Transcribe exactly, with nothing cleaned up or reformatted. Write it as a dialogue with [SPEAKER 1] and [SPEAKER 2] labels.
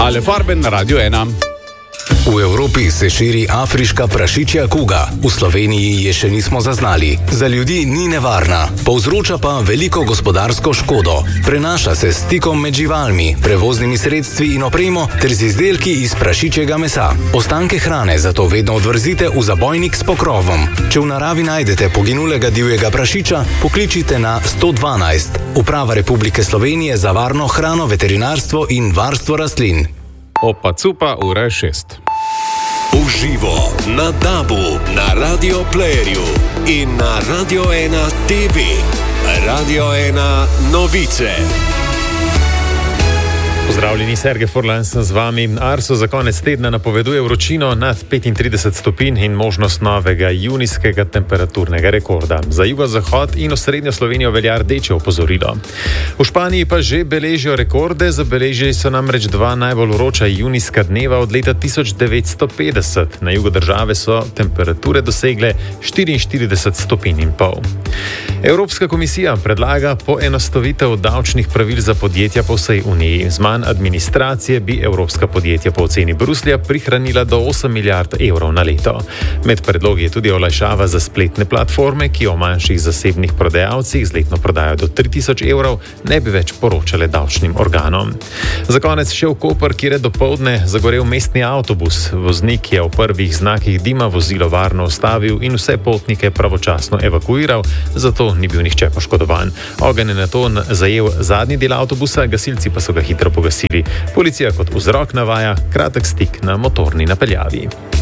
[SPEAKER 1] Ale Farben na Radio ena.
[SPEAKER 2] V Evropi se širi afriška prašičja kuga. V Sloveniji je še nismo zaznali. Za ljudi ni nevarna, povzroča pa veliko gospodarsko škodo. Prenaša se s stikom med živalmi, prevoznimi sredstvi in opremo ter z izdelki iz prašičjega mesa. Ostanke hrane zato vedno odvrzite v zabojnik s pokrovom. Če v naravi najdete poginulega divjega prašiča, pokličite na sto dvanajst. Uprava Republike Slovenije za varno hrano, veterinarstvo in varstvo rastlin.
[SPEAKER 1] Opa cupa, ura je šest.
[SPEAKER 3] Uživo na Dabu, na Radio Playerju in na Radio ena T V. Radio ena novice.
[SPEAKER 4] Pozdravljeni, Sergej Furlan sem z vami. Arso za konec tedna napoveduje vročino nad petintrideset stopinj in možnost novega junijskega temperaturnega rekorda. Za jugozahod in osrednjo Slovenijo velja rdeče opozorilo. V Španiji pa že beležijo rekorde, zabeležili so namreč dva najbolj vroča junijska dneva od leta tisoč devetsto petdeset. Na jugu države so temperature dosegle štiriinštirideset stopinj in pol. Evropska komisija predlaga poenostavitev davčnih pravil za podjetja po vsej Uniji. Z manj administracije bi evropska podjetja po oceni Bruslja prihranila do osem milijard evrov na leto. Med predlogi je tudi olajšava za spletne platforme, ki o manjših zasebnih prodajalcih z letno prodajo do tri tisoč evrov ne bi več poročale davčnim organom. Za konec še v Koper, kjer je dopoldne zagorel mestni avtobus. Voznik je v prvih znakih dima vozilo varno ustavil in vse potnike pravočasno evakuiral, zato ni bil nihče poškodovan. Ogenj je nato zajel zadnji del avtobusa, gasilci pa so ga hitro pogasili. Policija kot vzrok navaja kratek stik na motorni napeljavi.